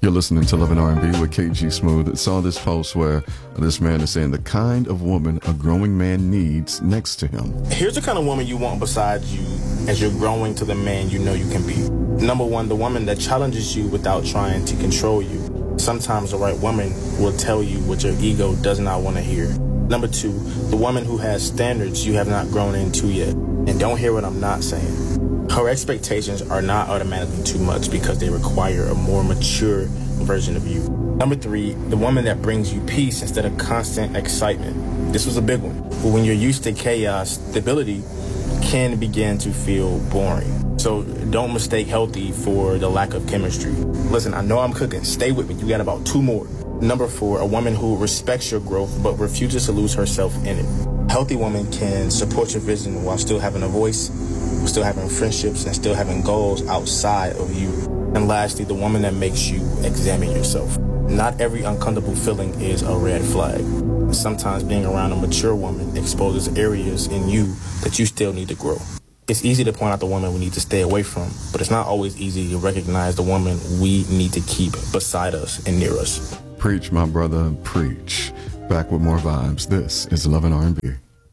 You're listening to Love and R&B with KG Smooth. I saw this post where this man is saying the kind of woman a growing man needs next to him. Here's the kind of woman you want beside you as you're growing to the man you know you can be. Number one, the woman that challenges you without trying to control you. Sometimes the right woman will tell you what your ego does not want to hear. Number two, the woman who has standards you have not grown into yet. And don't hear what I'm not saying. Her expectations are not automatically too much because they require a more mature version of you. Number three, the woman that brings you peace instead of constant excitement. This was a big one. But when you're used to chaos, stability can begin to feel boring. So don't mistake healthy for the lack of chemistry. Listen, I know I'm cooking. Stay with me. You got about two more. Number four, a woman who respects your growth but refuses to lose herself in it. Healthy woman can support your vision while still having a voice, still having friendships, and still having goals outside of you. And lastly, the woman that makes you examine yourself. Not every uncomfortable feeling is a red flag. Sometimes being around a mature woman exposes areas in you that you still need to grow. It's easy to point out the woman we need to stay away from, but it's not always easy to recognize the woman we need to keep beside us and near us. Preach, my brother, preach. Back with more vibes. This is Love and R&B.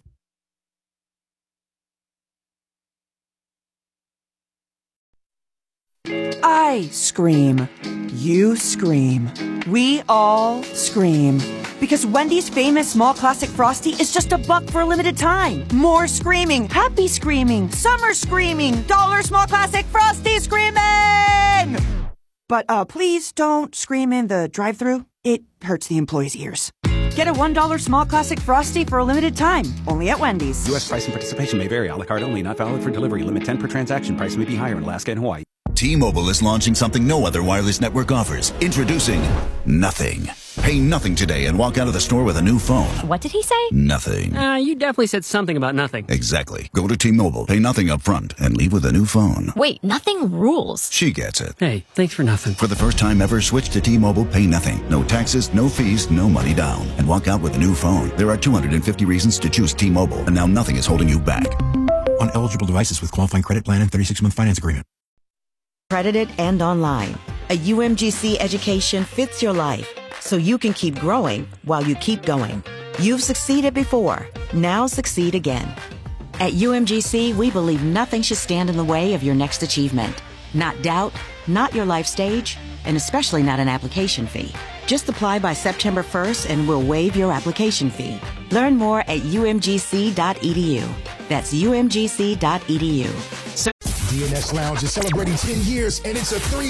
I scream. You scream. We all scream. Because Wendy's famous small classic Frosty is just $1 for a limited time. More screaming, happy screaming, summer screaming, dollar small classic Frosty screaming! But please don't scream in the drive-thru. It hurts the employees' ears. Get a $1 small classic Frosty for a limited time, only at Wendy's. U.S. price and participation may vary. A la carte only, not valid for delivery. Limit 10 per transaction. Price may be higher in Alaska and Hawaii. T-Mobile is launching something no other wireless network offers. Introducing Nothing. Pay nothing today and walk out of the store with a new phone. What did he say? Nothing. You definitely said something about nothing. Exactly. Go to T-Mobile, pay nothing up front, and leave with a new phone. Wait, nothing rules. She gets it. Hey, thanks for nothing. For the first time ever, switch to T-Mobile, pay nothing. No taxes, no fees, no money down. And walk out with a new phone. There are 250 reasons to choose T-Mobile, and now nothing is holding you back. On eligible devices with qualifying credit plan and 36-month finance agreement. Accredited and online. A UMGC education fits your life, so you can keep growing while you keep going. You've succeeded before. Now succeed again. At UMGC, we believe nothing should stand in the way of your next achievement. Not doubt, not your life stage, and especially not an application fee. Just apply by September 1st and we'll waive your application fee. Learn more at umgc.edu. That's umgc.edu. DNS Lounge is celebrating 10 years, and it's a 3